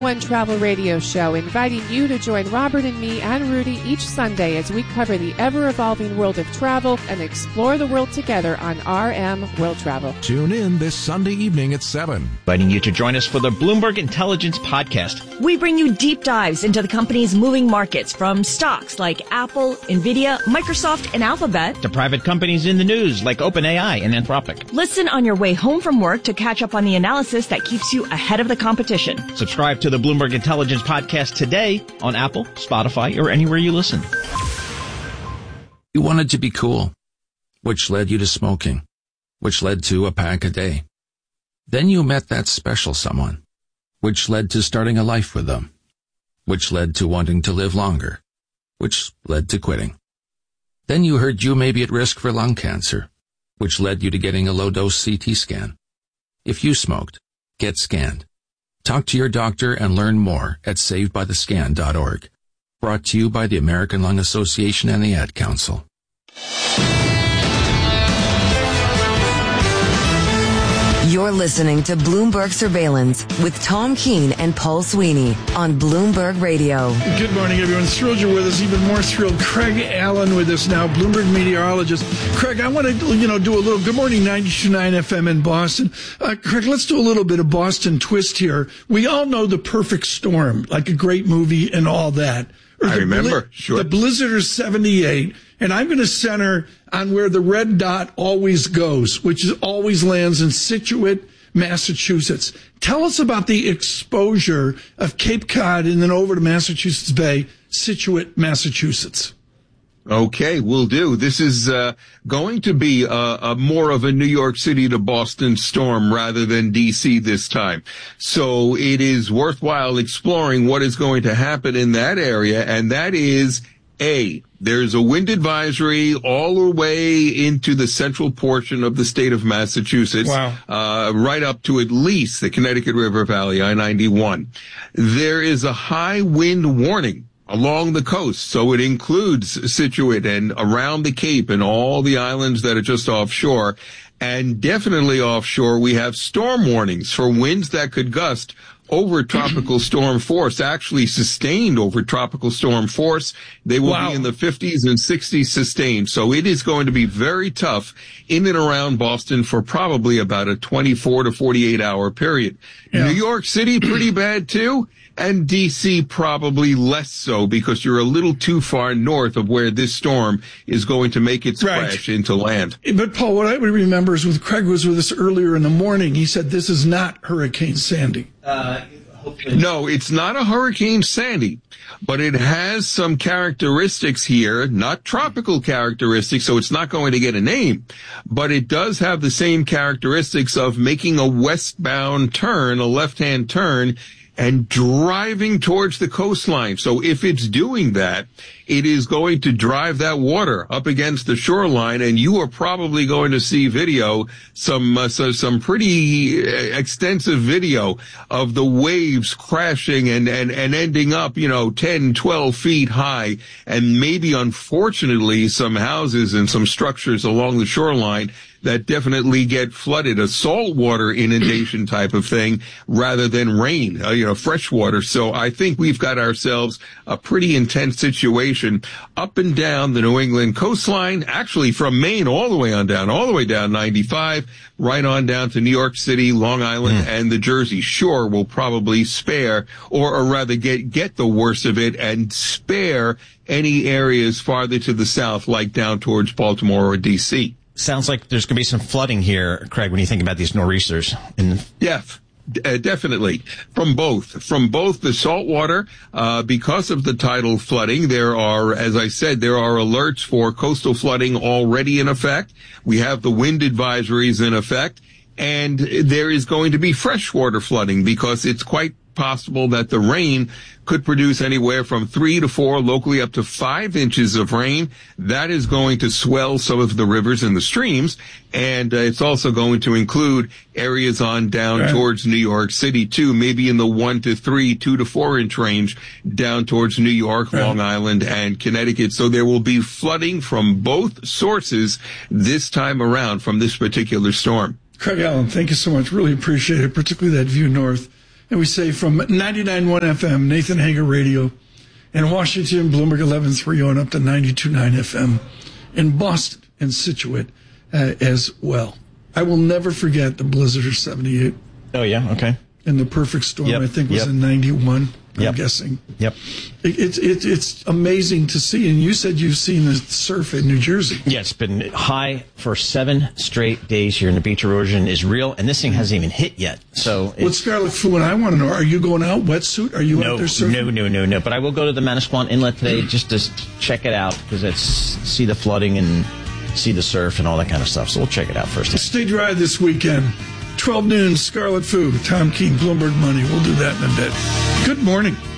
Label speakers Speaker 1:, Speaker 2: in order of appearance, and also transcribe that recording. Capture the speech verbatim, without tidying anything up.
Speaker 1: One Travel Radio Show, inviting you to join Robert and me and Rudy each Sunday as we cover the ever-evolving world of travel and explore the world together on R M World Travel.
Speaker 2: Tune in this Sunday evening at seven.
Speaker 3: Inviting you to join us for the Bloomberg Intelligence Podcast.
Speaker 4: We bring you deep dives into the company's moving markets, from stocks like Apple, Nvidia, Microsoft, and Alphabet,
Speaker 3: to private companies in the news like OpenAI and Anthropic.
Speaker 4: Listen on your way home from work to catch up on the analysis that keeps you ahead of the competition.
Speaker 3: Subscribe to the Bloomberg Intelligence Podcast today on Apple, Spotify, or anywhere you listen.
Speaker 5: You wanted to be cool, which led you to smoking, which led to a pack a day. Then you met that special someone, which led to starting a life with them, which led to wanting to live longer, which led to quitting. Then you heard you may be at risk for lung cancer, which led you to getting a low-dose C T scan. If you smoked, get scanned. Talk to your doctor and learn more at saved by the scan dot org. Brought to you by the American Lung Association and the Ad Council.
Speaker 6: You're listening to Bloomberg Surveillance with Tom Keene and Paul Sweeney on Bloomberg Radio.
Speaker 7: Good morning, everyone. Thrilled you're with us. Even more thrilled, Craig Allen with us now, Bloomberg meteorologist. Craig, I want to, you know, do a little Good Morning ninety-two point nine F M in Boston. Uh, Craig, let's do a little bit of Boston twist here. We all know The Perfect Storm, like a great movie and all that. Or
Speaker 8: I remember,
Speaker 7: bli-
Speaker 8: sure.
Speaker 7: The Blizzard of seventy-eight, and I'm going to center on where the red dot always goes, which is always lands in Scituate, Massachusetts. Tell us about the exposure of Cape Cod and then over to Massachusetts Bay, Scituate, Massachusetts.
Speaker 8: Okay, will do. This is uh, going to be a, a more of a New York City to Boston storm rather than D C this time. So it is worthwhile exploring what is going to happen in that area, and that is, A, there's a wind advisory all the way into the central portion of the state of Massachusetts.
Speaker 7: Wow.
Speaker 8: Uh, right up to at least the Connecticut River Valley, I ninety-one. There is a high wind warning along the coast, so it includes Scituate and around the Cape and all the islands that are just offshore. And definitely offshore, we have storm warnings for winds that could gust over tropical storm force, actually sustained over tropical storm force. They will
Speaker 7: Wow.
Speaker 8: be in the fifties and sixties sustained. So it is going to be very tough in and around Boston for probably about a twenty-four to forty-eight hour period.
Speaker 7: Yeah.
Speaker 8: New York City, pretty bad too. And D C probably less so, because you're a little too far north of where this storm is going to make its
Speaker 7: Right.
Speaker 8: crash into land.
Speaker 7: But, Paul, what I would remember is with Craig was with us earlier in the morning, he said this is not Hurricane Sandy.
Speaker 3: Uh,
Speaker 8: No, it's not a Hurricane Sandy, but it has some characteristics here, not tropical characteristics, so it's not going to get a name, but it does have the same characteristics of making a westbound turn, a left-hand turn, and driving towards the coastline. So if it's doing that, it is going to drive that water up against the shoreline, and you are probably going to see video, some uh, so some pretty extensive video of the waves crashing and, and, and ending up, you know, ten, twelve feet high, and maybe, unfortunately, some houses and some structures along the shoreline that definitely get flooded, a saltwater inundation type of thing, rather than rain, uh, you know, fresh water. So I think we've got ourselves a pretty intense situation up and down the New England coastline, actually from Maine all the way on down, all the way down ninety-five, right on down to New York City, Long Island, mm. and the Jersey Shore will probably spare, or, or rather get, get the worst of it and spare any areas farther to the south, like down towards Baltimore or D C.
Speaker 3: Sounds like there's going to be some flooding here, Craig, when you think about these nor'easters. And
Speaker 8: yeah, uh, definitely. From both. From both the saltwater, uh, because of the tidal flooding, there are, as I said, there are alerts for coastal flooding already in effect. We have the wind advisories in effect. And there is going to be freshwater flooding, because it's quite possible that the rain could produce anywhere from three to four, locally up to five inches of rain. That is going to swell some of the rivers and the streams, and uh, it's also going to include areas on down right. towards New York City too, maybe in the one to three, two to four inch range down towards New York, right. Long Island, and Connecticut. So there will be flooding from both sources this time around from this particular storm.
Speaker 7: Craig Allen, thank you so much. Really appreciate it, particularly that view north And we say from ninety-nine point one F M, Nathan Hager Radio. In Washington, Bloomberg eleven thirty and up to ninety-two point nine F M. In Boston and Scituate uh, as well. I will never forget the blizzard of seventy-eight.
Speaker 9: Oh, yeah? Okay.
Speaker 7: And the perfect storm,
Speaker 9: yep.
Speaker 7: I think, was
Speaker 9: yep.
Speaker 7: in ninety-one, I'm
Speaker 9: yep.
Speaker 7: guessing.
Speaker 9: Yep.
Speaker 7: It, it, it, it's amazing to see. And you said you've seen the surf in New Jersey.
Speaker 9: Yeah, it's been high for seven straight days here, and the beach erosion is real, and this thing hasn't even hit yet. So,
Speaker 7: Well, Scarlet Fu, and I want to know, are you going out wetsuit? Are you
Speaker 9: no,
Speaker 7: out there surfing?
Speaker 9: No, no, no, no. But I will go to the Manasquan Inlet today just to check it out, because it's see the flooding and see the surf and all that kind of stuff. So we'll check it out first.
Speaker 7: Stay dry this weekend. twelve noon, Scarlet Fu, Tom Keene, Bloomberg Money. We'll do that in a bit. Good morning.